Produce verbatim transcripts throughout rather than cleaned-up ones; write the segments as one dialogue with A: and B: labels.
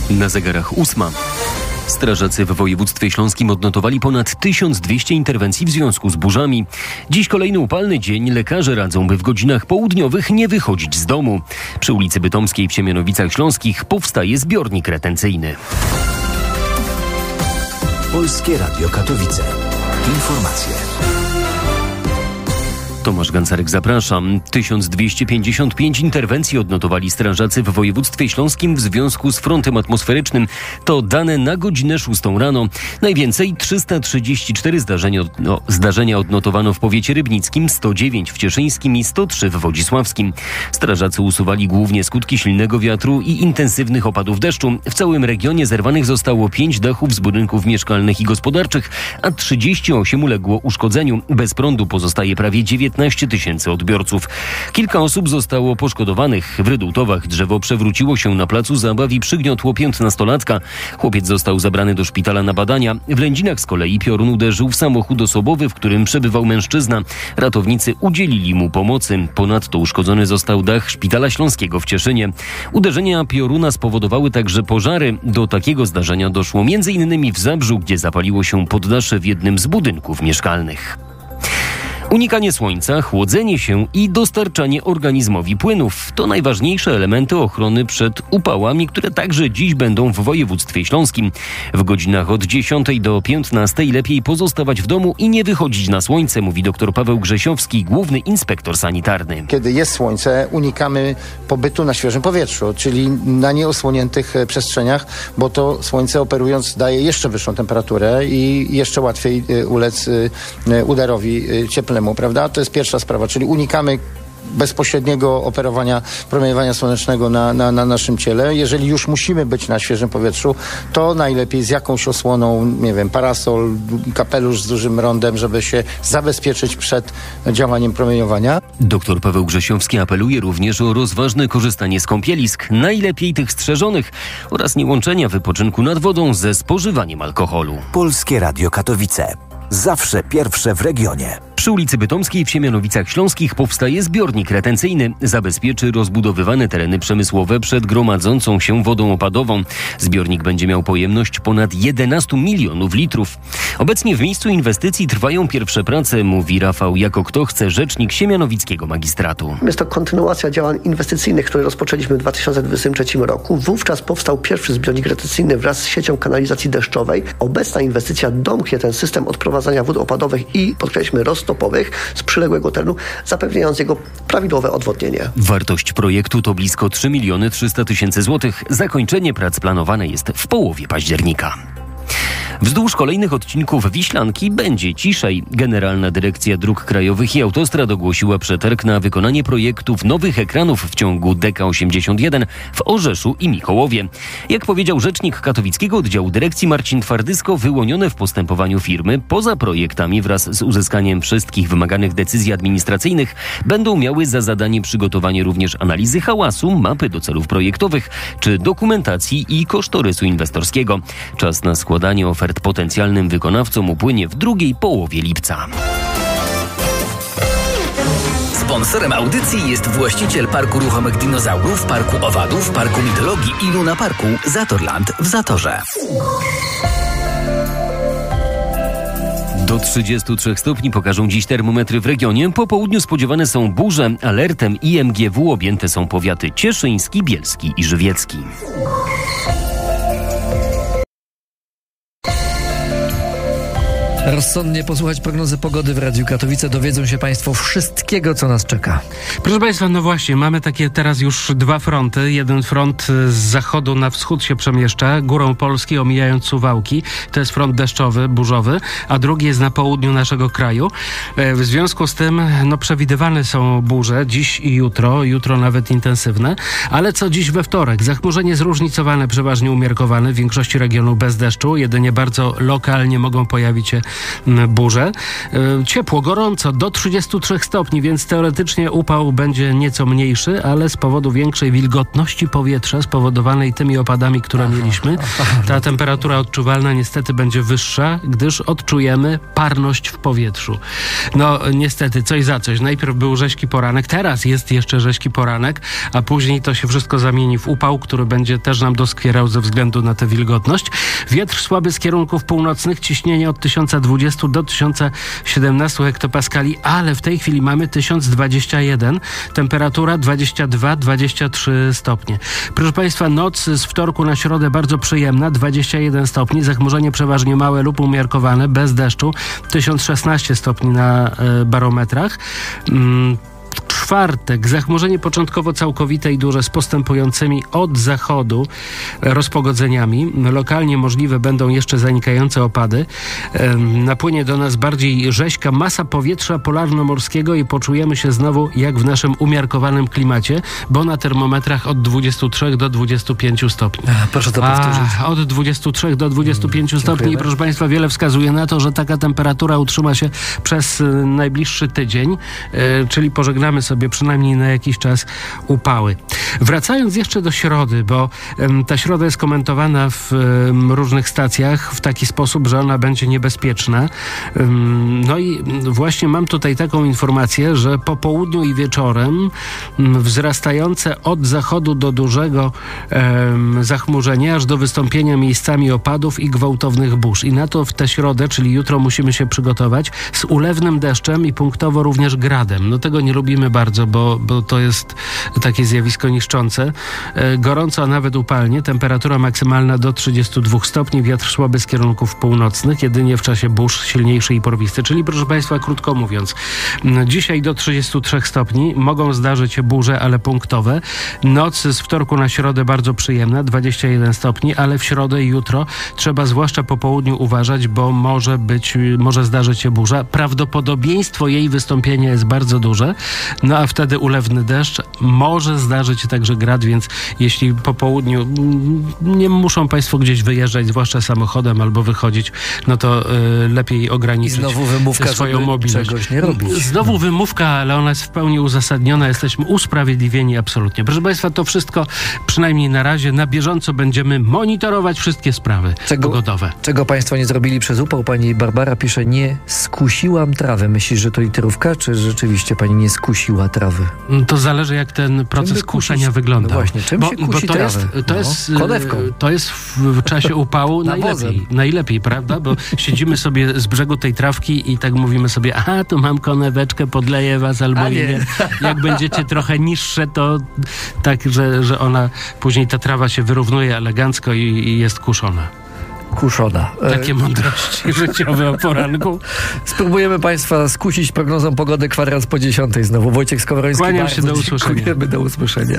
A: Na zegarach ósma. Strażacy w województwie śląskim odnotowali ponad tysiąc dwieście interwencji w związku z burzami. Dziś kolejny upalny dzień. Lekarze radzą, by w godzinach południowych nie wychodzić z domu. Przy ulicy Bytomskiej w Siemianowicach Śląskich powstaje zbiornik retencyjny.
B: Polskie Radio Katowice. Informacje.
A: Tomasz Gancarek, zapraszam. tysiąc dwieście pięćdziesiąt pięć interwencji odnotowali strażacy w województwie śląskim w związku z frontem atmosferycznym. To dane na godzinę szóstą rano. Najwięcej trzysta trzydzieści cztery zdarzenia, no, zdarzenia odnotowano w powiecie rybnickim, sto dziewięć w cieszyńskim i sto trzy w wodzisławskim. Strażacy usuwali głównie skutki silnego wiatru i intensywnych opadów deszczu. W całym regionie zerwanych zostało pięć dachów z budynków mieszkalnych i gospodarczych, a trzydzieści osiem uległo uszkodzeniu. Bez prądu pozostaje prawie dziewiętnaście tysięcy odbiorców. Kilka osób zostało poszkodowanych. W Rydultowach drzewo przewróciło się na placu zabaw i przygniotło piętnastolatka. Chłopiec został zabrany do szpitala na badania. W Lędzinach z kolei piorun uderzył w samochód osobowy, w którym przebywał mężczyzna. Ratownicy udzielili mu pomocy. Ponadto uszkodzony został dach Szpitala Śląskiego w Cieszynie. Uderzenia pioruna spowodowały także pożary. Do takiego zdarzenia doszło między innymi w Zabrzu, gdzie zapaliło się poddasze w jednym z budynków mieszkalnych. Unikanie słońca, chłodzenie się i dostarczanie organizmowi płynów to najważniejsze elementy ochrony przed upałami, które także dziś będą w województwie śląskim. W godzinach od dziesiątej do piętnastej lepiej pozostawać w domu i nie wychodzić na słońce, mówi dr Paweł Grzesiowski, główny inspektor sanitarny.
C: Kiedy jest słońce, unikamy pobytu na świeżym powietrzu, czyli na nieosłoniętych przestrzeniach, bo to słońce operując daje jeszcze wyższą temperaturę i jeszcze łatwiej ulec udarowi cieplnemu. Prawda? To jest pierwsza sprawa, czyli unikamy bezpośredniego operowania promieniowania słonecznego na, na, na naszym ciele. Jeżeli już musimy być na świeżym powietrzu, to najlepiej z jakąś osłoną, nie wiem, parasol, kapelusz z dużym rondem, żeby się zabezpieczyć przed działaniem promieniowania.
A: Doktor Paweł Grzesiowski apeluje również o rozważne korzystanie z kąpielisk, najlepiej tych strzeżonych, oraz niełączenia wypoczynku nad wodą ze spożywaniem alkoholu.
B: Polskie Radio Katowice. Zawsze pierwsze w regionie.
A: Przy ulicy Bytomskiej w Siemianowicach Śląskich powstaje zbiornik retencyjny. Zabezpieczy rozbudowywane tereny przemysłowe przed gromadzącą się wodą opadową. Zbiornik będzie miał pojemność ponad jedenaście milionów litrów. Obecnie w miejscu inwestycji trwają pierwsze prace, mówi Rafał Jako Kto Chce, rzecznik siemianowickiego magistratu.
D: Jest to kontynuacja działań inwestycyjnych, które rozpoczęliśmy w dwa tysiące dwudziestym trzecim roku. Wówczas powstał pierwszy zbiornik retencyjny wraz z siecią kanalizacji deszczowej. Obecna inwestycja domknie ten system odprowadzania wód opadowych i, podkreślmy, roztopowych z przyległego terenu, zapewniając jego prawidłowe odwodnienie.
A: Wartość projektu to blisko trzy miliony trzysta tysięcy złotych. Zakończenie prac planowane jest w połowie października. Wzdłuż kolejnych odcinków Wiślanki będzie ciszej. Generalna Dyrekcja Dróg Krajowych i Autostrad ogłosiła przetarg na wykonanie projektów nowych ekranów w ciągu D K osiemdziesiąt jeden w Orzeszu i Mikołowie. Jak powiedział rzecznik katowickiego oddziału dyrekcji Marcin Twardysko, wyłonione w postępowaniu firmy poza projektami wraz z uzyskaniem wszystkich wymaganych decyzji administracyjnych będą miały za zadanie przygotowanie również analizy hałasu, mapy do celów projektowych czy dokumentacji i kosztorysu inwestorskiego. Czas na składanie ofert potencjalnym wykonawcom upłynie w drugiej połowie lipca.
E: Sponsorem audycji jest właściciel Parku Ruchomych Dinozaurów, Parku Owadów, Parku Mitologii i Luna Parku Zatorland w Zatorze.
A: Do trzydziestu trzech stopni pokażą dziś termometry w regionie. Po południu spodziewane są burze. Alertem I M G W objęte są powiaty cieszyński, bielski i żywiecki.
F: Rozsądnie posłuchać prognozy pogody w Radiu Katowice. Dowiedzą się Państwo wszystkiego, co nas czeka.
G: Proszę Państwa, no właśnie, mamy takie teraz już dwa fronty. Jeden front z zachodu na wschód się przemieszcza, górą Polski, omijając Suwałki. To jest front deszczowy, burzowy, a drugi jest na południu naszego kraju. W związku z tym, no przewidywane są burze dziś i jutro, jutro nawet intensywne. Ale co dziś we wtorek? Zachmurzenie zróżnicowane, przeważnie umiarkowane, w większości regionu bez deszczu. Jedynie bardzo lokalnie mogą pojawić się burze. Ciepło, gorąco, do trzydziestu trzech stopni, więc teoretycznie upał będzie nieco mniejszy, ale z powodu większej wilgotności powietrza spowodowanej tymi opadami, które aha, mieliśmy, ta temperatura odczuwalna niestety będzie wyższa, gdyż odczujemy parność w powietrzu. No niestety, coś za coś. Najpierw był rzeźki poranek, teraz jest jeszcze rzeźki poranek, a później to się wszystko zamieni w upał, który będzie też nam doskwierał ze względu na tę wilgotność. Wiatr słaby z kierunków północnych, ciśnienie od tysiąc dwadzieścia do tysiąc siedemnaście hektopaskali, ale w tej chwili mamy tysiąc dwadzieścia jeden, temperatura dwadzieścia dwa dwadzieścia trzy stopnie. Proszę Państwa, noc z wtorku na środę bardzo przyjemna, dwadzieścia jeden stopni, zachmurzenie przeważnie małe lub umiarkowane, bez deszczu, tysiąc szesnaście stopni na e, barometrach. Mm. Czwartek, zachmurzenie początkowo całkowite i duże z postępującymi od zachodu rozpogodzeniami. Lokalnie możliwe będą jeszcze zanikające opady. Napłynie do nas bardziej rzeźka masa powietrza polarno-morskiego i poczujemy się znowu jak w naszym umiarkowanym klimacie, bo na termometrach od dwudziestu trzech do dwudziestu pięciu stopni.
F: A, proszę to powtórzyć.
G: A, od dwudziestu trzech do dwudziestu pięciu
F: hmm,
G: stopni i proszę Państwa, wiele wskazuje na to, że taka temperatura utrzyma się przez najbliższy tydzień, czyli pożegnamy sobie przynajmniej na jakiś czas upały. Wracając jeszcze do środy, bo um, ta środa jest komentowana w um, różnych stacjach w taki sposób, że ona będzie niebezpieczna. Um, no i właśnie mam tutaj taką informację, że po południu i wieczorem um, wzrastające od zachodu do dużego um, zachmurzenie, aż do wystąpienia miejscami opadów i gwałtownych burz. I na to w tę środę, czyli jutro, musimy się przygotować z ulewnym deszczem i punktowo również gradem. No tego nie lubimy bardzo, bo, bo to jest takie zjawisko niszczące. E, gorąco, a nawet upalnie. Temperatura maksymalna do trzydziestu dwóch stopni. Wiatr słaby z kierunków północnych, jedynie w czasie burz silniejszy i porwisty. Czyli, proszę Państwa, krótko mówiąc, dzisiaj do trzydziestu trzech stopni. Mogą zdarzyć się burze, ale punktowe. Noc z wtorku na środę bardzo przyjemna, dwadzieścia jeden stopni, ale w środę i jutro trzeba zwłaszcza po południu uważać, bo może być, może zdarzyć się burza. Prawdopodobieństwo jej wystąpienia jest bardzo duże. No a wtedy ulewny deszcz, może zdarzyć się także grad, więc jeśli po południu nie muszą Państwo gdzieś wyjeżdżać, zwłaszcza samochodem albo wychodzić, no to y, lepiej ograniczyć
F: I znowu wymówka,
G: swoją mobilność.
F: Czegoś nie robić.
G: Znowu no. wymówka, ale ona jest w pełni uzasadniona. Jesteśmy usprawiedliwieni absolutnie. Proszę Państwa, to wszystko przynajmniej na razie na bieżąco będziemy monitorować wszystkie sprawy
F: czego,
G: pogodowe.
F: Czego Państwo nie zrobili przez upał? Pani Barbara pisze, nie skusiłam trawy. Myślisz, że to literówka, czy rzeczywiście Pani nie skusiła trawy?
G: To zależy, jak ten proces kuszenia wygląda.
F: No właśnie, czym
G: bo,
F: się kusi
G: bo to
F: trawę?
G: jest, to
F: no,
G: jest,
F: konewką.
G: To jest w, w czasie upału najlepiej, najlepiej, prawda? Bo siedzimy sobie z brzegu tej trawki i tak mówimy sobie, aha, tu mam koneweczkę, podleję was, albo nie. Nie. Jak będziecie trochę niższe, to tak, że, że ona, później ta trawa się wyrównuje elegancko i, i jest kuszona.
F: Kuszona.
G: Takie mądrości życiowe o poranku.
F: Spróbujemy Państwa skusić prognozą pogody kwadrans po dziesiątej znowu. Wojciech Skowroński.
G: Kłaniam się, do usłyszenia.
F: Dziękujemy, do usłyszenia.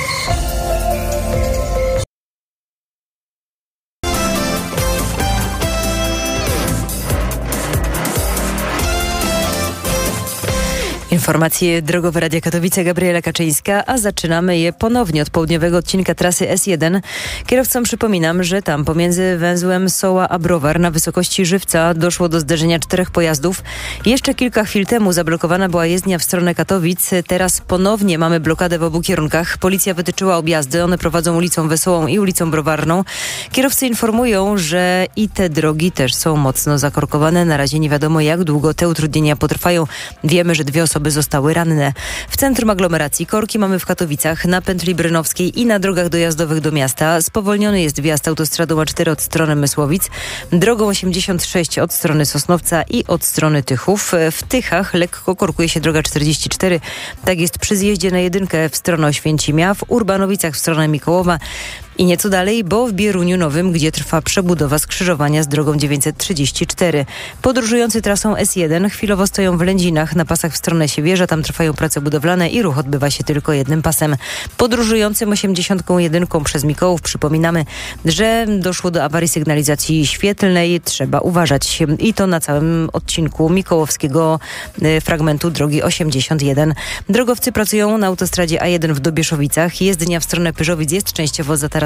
H: Informacje drogowe Radia Katowice, Gabriela Kaczyńska, a zaczynamy je ponownie od południowego odcinka trasy S jeden. Kierowcom przypominam, że tam pomiędzy węzłem Soła a Browar na wysokości Żywca doszło do zderzenia czterech pojazdów. Jeszcze kilka chwil temu zablokowana była jezdnia w stronę Katowic. Teraz ponownie mamy blokadę w obu kierunkach. Policja wytyczyła objazdy. One prowadzą ulicą Wesołą i ulicą Browarną. Kierowcy informują, że i te drogi też są mocno zakorkowane. Na razie nie wiadomo, jak długo te utrudnienia potrwają. Wiemy, że dwie osoby zostały ranne. W centrum aglomeracji korki mamy w Katowicach, na pętli brynowskiej i na drogach dojazdowych do miasta. Spowolniony jest wjazd autostradą A cztery od strony Mysłowic, drogą osiemdziesiąt sześć od strony Sosnowca i od strony Tychów. W Tychach lekko korkuje się droga czterdzieści cztery. Tak jest przy zjeździe na jedynkę w stronę Oświęcimia, w Urbanowicach w stronę Mikołowa i nieco dalej, bo w Bieruniu Nowym, gdzie trwa przebudowa skrzyżowania z drogą dziewięćset trzydzieści cztery. Podróżujący trasą S jeden chwilowo stoją w Lędzinach na pasach w stronę Siewierza. Tam trwają prace budowlane i ruch odbywa się tylko jednym pasem. Podróżującym osiemdziesiąt jeden przez Mikołów przypominamy, że doszło do awarii sygnalizacji świetlnej. Trzeba uważać. I to na całym odcinku mikołowskiego y, fragmentu drogi osiemdziesiąt jeden. Drogowcy pracują na autostradzie A jeden w Dobieszowicach. Jezdnia w stronę Pyrzowic jest częściowo zatarasowała.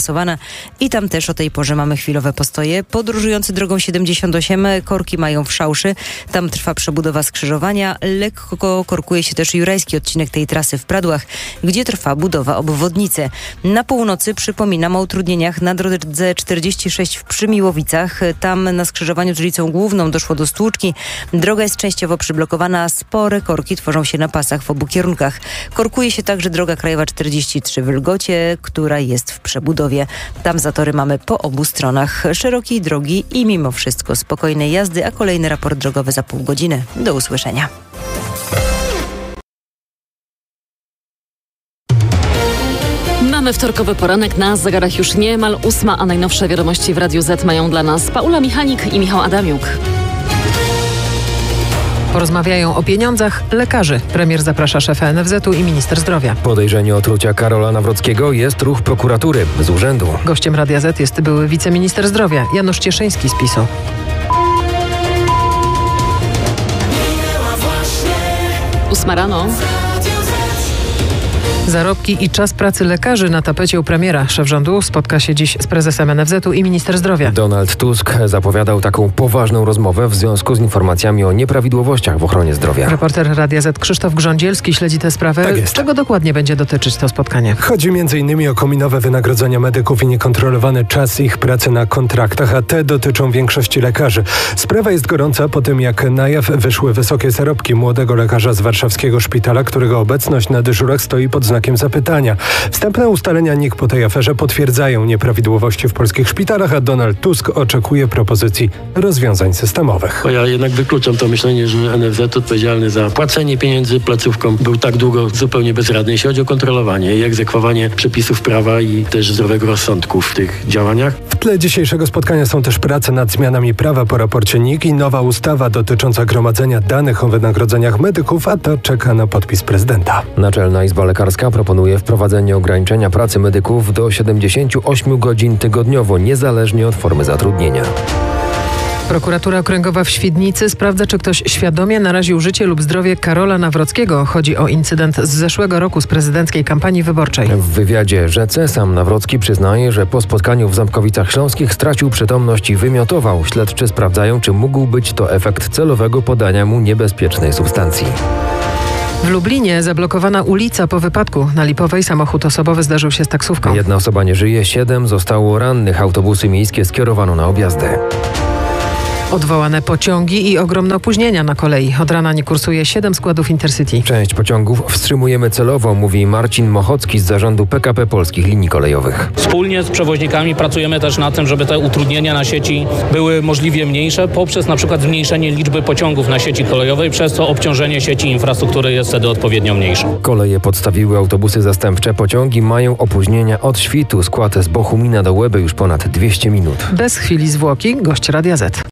H: wypasowana i tam też o tej porze mamy chwilowe postoje. Podróżujący drogą siedemdziesiąt osiem, korki mają w Szałszy. Tam trwa przebudowa skrzyżowania. Lekko korkuje się też jurajski odcinek tej trasy w Pradłach, gdzie trwa budowa obwodnicy. Na północy przypominam o utrudnieniach na drodze czterdzieści sześć w Przymiłowicach. Tam na skrzyżowaniu z ulicą Główną doszło do stłuczki. Droga jest częściowo przyblokowana, spore korki tworzą się na pasach w obu kierunkach. Korkuje się także droga krajowa czterdzieści trzy w Lgocie, która jest w przebudowie. Tam zatory mamy po obu stronach szerokiej drogi i mimo wszystko spokojnej jazdy, a kolejny raport drogowy za pół godziny. Do usłyszenia.
I: Mamy wtorkowy poranek, na zegarach już niemal ósma, a najnowsze wiadomości w Radiu Z mają dla nas Paula Michanik i Michał Adamiuk.
J: Porozmawiają o pieniądzach lekarzy. Premier zaprasza szefa N F Z-u i minister zdrowia.
K: Podejrzenie otrucia Karola Nawrockiego jest ruch prokuratury z urzędu.
J: Gościem Radia Z jest były wiceminister zdrowia Janusz Cieszyński z PiS-u.
I: Ósma rano.
J: Zarobki i czas pracy lekarzy na tapecie u premiera. Szef rządu spotka się dziś z prezesem N F Z-u i minister zdrowia.
K: Donald Tusk zapowiadał taką poważną rozmowę w związku z informacjami o nieprawidłowościach w ochronie zdrowia.
J: Reporter Radia Z Krzysztof Grządzielski śledzi tę sprawę.
L: Tak jest.
J: Czego dokładnie będzie dotyczyć to spotkanie?
L: Chodzi między innymi o kominowe wynagrodzenia medyków i niekontrolowany czas ich pracy na kontraktach, a te dotyczą większości lekarzy. Sprawa jest gorąca po tym, jak na jaw wyszły wysokie zarobki młodego lekarza z warszawskiego szpitala, którego obecność na dyżurach stoi pod znakiem zapytania. Wstępne ustalenia N I K po tej aferze potwierdzają nieprawidłowości w polskich szpitalach, a Donald Tusk oczekuje propozycji rozwiązań systemowych.
M: Bo ja jednak wykluczam to myślenie, że N F Z odpowiedzialny za płacenie pieniędzy placówkom był tak długo zupełnie bezradny, jeśli chodzi o kontrolowanie i egzekwowanie przepisów prawa i też zdrowego rozsądku w tych działaniach.
L: W tle dzisiejszego spotkania są też prace nad zmianami prawa po raporcie N I K i nowa ustawa dotycząca gromadzenia danych o wynagrodzeniach medyków, a to czeka na podpis prezydenta.
K: Naczelna Izba Lekarska proponuje wprowadzenie ograniczenia pracy medyków do siedemdziesięciu ośmiu godzin tygodniowo, niezależnie od formy zatrudnienia.
J: Prokuratura Okręgowa w Świdnicy sprawdza, czy ktoś świadomie naraził życie lub zdrowie Karola Nawrockiego. Chodzi o incydent z zeszłego roku z prezydenckiej kampanii wyborczej.
K: W wywiadzie Rzece sam Nawrocki przyznaje, że po spotkaniu w Ząbkowicach Śląskich stracił przytomność i wymiotował. Śledczy sprawdzają, czy mógł być to efekt celowego podania mu niebezpiecznej substancji.
J: W Lublinie zablokowana ulica po wypadku. Na Lipowej samochód osobowy zdarzył się z taksówką.
K: Jedna osoba nie żyje, siedem zostało rannych. Autobusy miejskie skierowano na objazdy.
J: Odwołane pociągi i ogromne opóźnienia na kolei. Od rana nie kursuje siedem składów Intercity.
K: Część pociągów wstrzymujemy celowo, mówi Marcin Mochocki z zarządu P K P Polskich Linii Kolejowych.
N: Wspólnie z przewoźnikami pracujemy też nad tym, żeby te utrudnienia na sieci były możliwie mniejsze poprzez na przykład zmniejszenie liczby pociągów na sieci kolejowej, przez co obciążenie sieci infrastruktury jest wtedy odpowiednio mniejsze.
K: Koleje podstawiły autobusy zastępcze. Pociągi mają opóźnienia od świtu. Skład z Bochumina do Łeby już ponad dwieście minut.
J: Bez chwili zwłoki gość Radia Z.